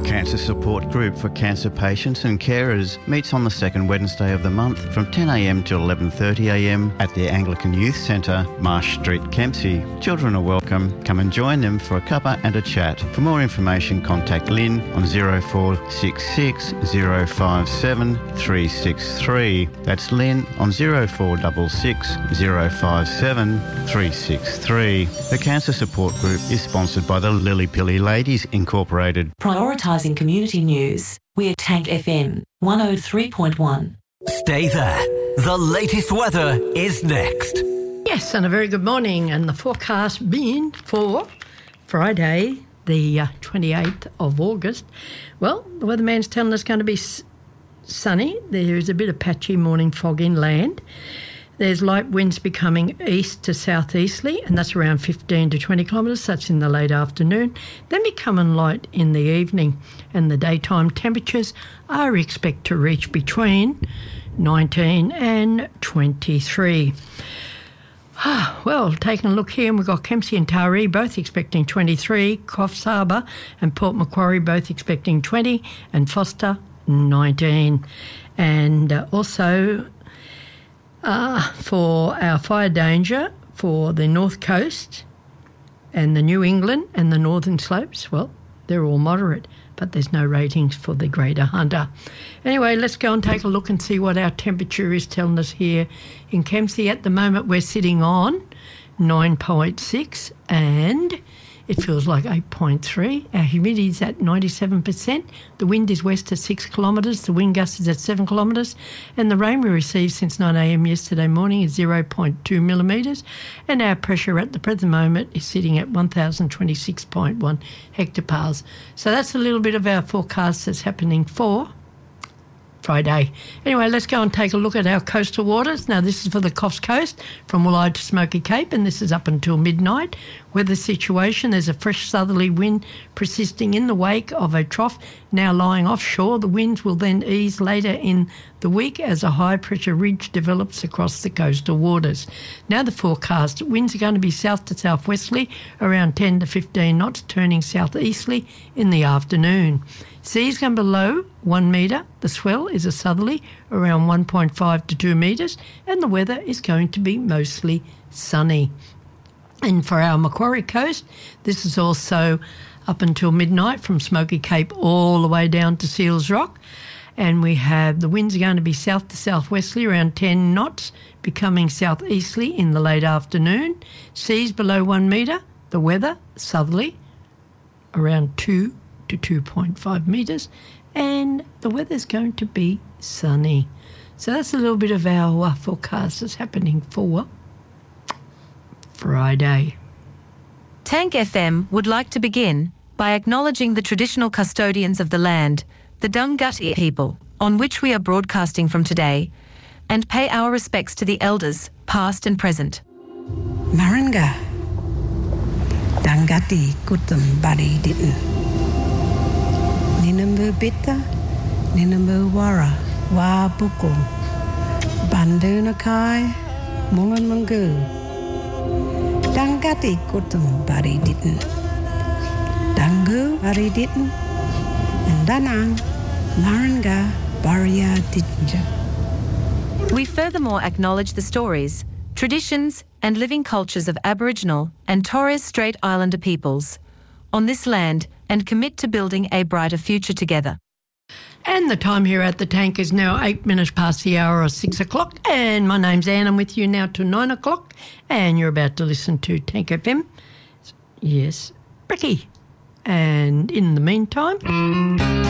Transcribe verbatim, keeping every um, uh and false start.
Cancer Support Group for Cancer Patients and Carers meets on the second Wednesday of the month from ten a m to eleven thirty a m at the Anglican Youth Centre, Marsh Street, Kempsey. Children are welcome. Come and join them for a cuppa and a chat. For more information, contact Lynn on zero four six six zero five seven three six three. That's Lynn on zero four six six zero five seven three six three. The Cancer Support Group is sponsored by the Lily Pilly Ladies Incorporated. Prioritising community news. We're Tank F M one oh three point one. Stay there. The latest weather is next. Yes, and a very good morning. And the forecast being for Friday, the uh, twenty-eighth of August. Well, the weatherman's telling us it's going to be s- sunny. There is a bit of patchy morning fog inland. There's light winds becoming east to southeasterly, and that's around fifteen to twenty kilometres. That's in the late afternoon. Then becoming light in the evening, and the daytime temperatures are expected to reach between nineteen and twenty-three. Ah, well, taking a look here, we've got Kempsey and Taree both expecting twenty-three, Coffs Harbour and Port Macquarie both expecting twenty, and Foster nineteen. And uh, also uh, for our fire danger for the North Coast and the New England and the Northern Slopes, well, they're all moderate, but there's no ratings for the Greater Hunter. Anyway, let's go and take a look and see what our temperature is telling us here in Kempsey. At the moment, we're sitting on nine point six and it feels like eight point three. Our humidity is at ninety-seven percent. The wind is west at six kilometres. The wind gust is at seven kilometres. And the rain we received since nine a m yesterday morning is zero point two millimetres. And our pressure at the present moment is sitting at one thousand twenty-six point one hectopascals. So that's a little bit of our forecast that's happening for Friday. Anyway, let's go and take a look at our coastal waters. Now, this is for the Coffs Coast from Wollide to Smoky Cape, and this is up until midnight. Weather situation, there's a fresh southerly wind persisting in the wake of a trough now lying offshore. The winds will then ease later in the week as a high-pressure ridge develops across the coastal waters. Now the forecast, winds are going to be south to southwesterly, around ten to fifteen knots, turning southeasterly in the afternoon. Seas going below one metre. The swell is a southerly, around one point five to two metres, and the weather is going to be mostly sunny. And for our Macquarie Coast, this is also up until midnight from Smoky Cape all the way down to Seals Rock. And we have the winds are going to be south to southwesterly, around ten knots, becoming southeasterly in the late afternoon. Seas below one metre. The weather, southerly, around two to two point five metres. And the weather's going to be sunny. So that's a little bit of our uh, forecast that's happening for Friday. Tank F M would like to begin by acknowledging the traditional custodians of the land, the Dunghutti people, on which we are broadcasting from today, and pay our respects to the elders, past and present. Maranga, Dunghutti kutum bari ditten. Ninambu bitta, Ninambu wara, wa bukul, Bandunakai, Mungan Mungu. Dunghutti kutum bari ditten. Dangu bari ditten. And Danang, Maranga, Baria Dittinja. We furthermore acknowledge the stories, traditions and living cultures of Aboriginal and Torres Strait Islander peoples on this land and commit to building a brighter future together. And the time here at the Tank is now eight minutes past the hour of six o'clock. And my name's Anne. I'm with you now till nine o'clock. And you're about to listen to Tank F M. Yes, Bricky. And in the meantime...